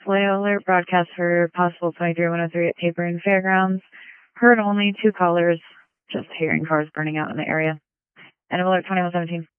FOIA alert broadcast for possible 23103 at Tapering Fairgrounds. Heard only 2 callers, just hearing cars burning out in the area. And alert 2117.